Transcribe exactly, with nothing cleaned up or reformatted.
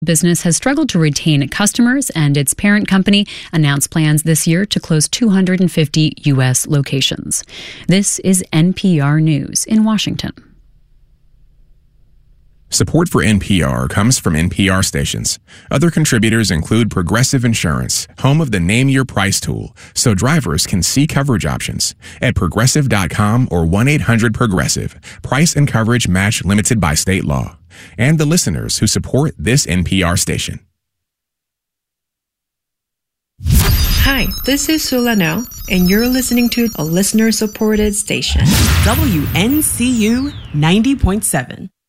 Business has struggled to retain customers, and its parent company announced plans this year to close two hundred fifty U S locations. This is N P R News in Washington. Support for N P R comes from N P R stations. Other contributors include Progressive Insurance, home of the Name Your Price tool, so drivers can see coverage options at progressive dot com or one eight hundred progressive. Price and coverage match limited by state law. And the listeners who support this N P R station. Hi, this is Sula Now, and you're listening to a listener-supported station. W N C U ninety point seven.